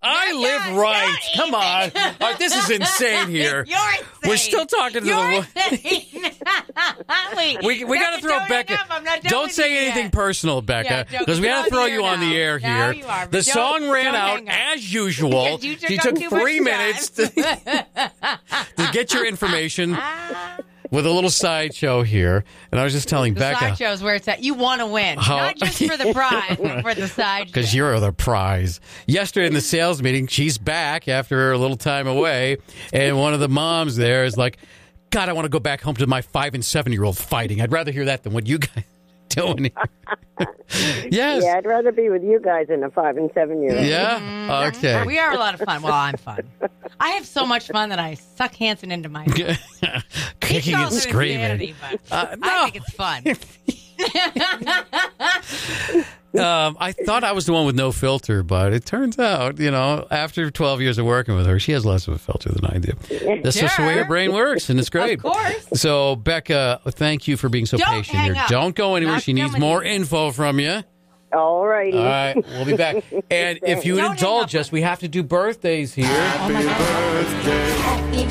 I live right. Come on. All right, this is insane here. You're insane. We're still talking to You're the insane. Wait, We got to throw Becca. Don't say anything personal, Becca, because we got to throw you on the air here. You are, the song ran out as usual. You She took 3 minutes to get your information with a little sideshow here. And I was just telling Becca. Sideshow's where it's at. You want to win. Not just for the prize, but for the sideshow. Because you're the prize. Yesterday in the sales meeting, she's back after a little time away. And one of the moms there is like, God, I want to go back home to my 5- and 7-year-old fighting. I'd rather hear that than what you guys doing here. Yes. Yeah, I'd rather be with you guys than a 5- and 7-year-old. Yeah? Okay. We are a lot of fun. Well, I'm fun. I have so much fun that I suck Hanson into my Kicking and screaming. Insanity, but I think it's fun. I thought I was the one with no filter, but it turns out, after 12 years of working with her, she has less of a filter than I do. That's just the way her brain works, and it's great. Of course. So, Becca, thank you for being so patient here. Up. Don't go anywhere. Not She needs more info from you. All righty. All right, we'll be back. And if you would indulge us, we have to do birthdays here. Okay.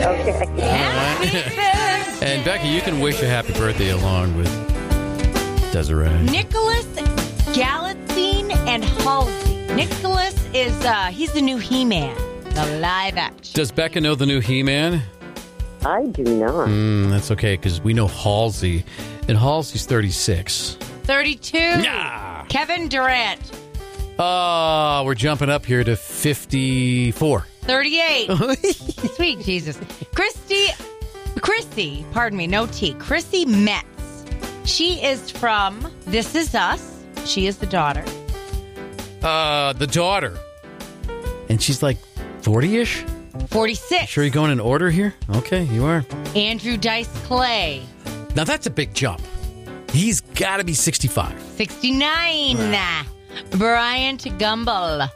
And Becca, you can wish a happy birthday along with Desiree. Nicholas Galitzine and Halsey. Nicholas is, he's the new He-Man, the live action. Does Becca know the new He-Man? I do not. That's okay, because we know Halsey. And Halsey's 36. 32. Yeah. Kevin Durant. Oh, we're jumping up here to 54. 38. Sweet Jesus. Chrissy, pardon me, no T. Chrissy Metz. She is from This Is Us. She is the daughter. The daughter. And she's like 40-ish? 46. Sure you're going in order here? Okay, you are. Andrew Dice Clay. Now that's a big jump. He's got to be 65. 69. Bryant Gumbel.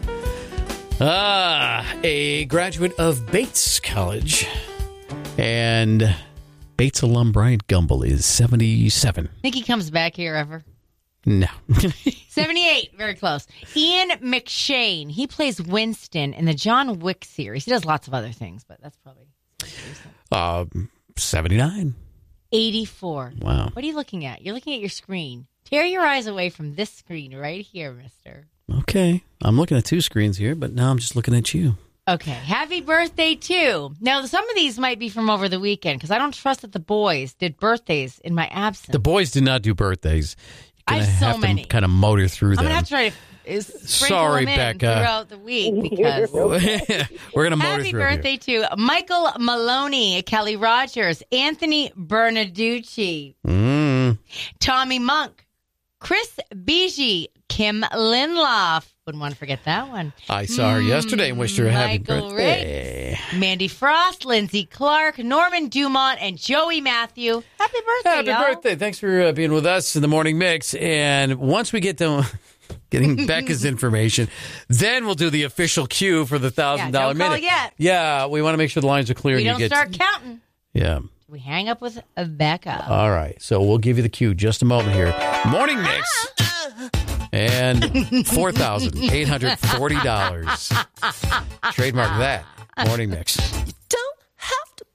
A graduate of Bates College. And Bates alum Bryant Gumbel is 77. Think he comes back here ever? No. 78. Very close. Ian McShane. He plays Winston in the John Wick series. He does lots of other things, but that's probably recent. 79. 84. Wow. What are you looking at? You're looking at your screen. Tear your eyes away from this screen right here, mister. Okay. I'm looking at 2 screens here, but now I'm just looking at you. Okay. Happy birthday, too. Now, some of these might be from over the weekend because I don't trust that the boys did birthdays in my absence. The boys did not do birthdays. You're I have so have many. To kind of motor through them. I'm going to have to try to sprinkle Sorry, them in Becca. throughout the week because... We're going to motor Happy through birthday to Michael Maloney, Kelly Rogers, Anthony Bernaducci, Tommy Monk, Chris Beege, Kim Linloff. Wouldn't want to forget that one. I saw her yesterday and wished her a happy Michael birthday. Riggs, Mandy Frost, Lindsay Clark, Norman Dumont, and Joey Matthew. Happy birthday, Happy y'all. birthday. Thanks for being with us in the morning mix. And once we get to getting Becca's information, then we'll do the official cue for the $1,000 don't minute. call yet. Yeah, we want to make sure the lines are clear. We and don't start counting. Yeah. We hang up with Becca. All right. So we'll give you the cue just a moment here. Morning mix. And $4,840. Trademark that. Morning mix.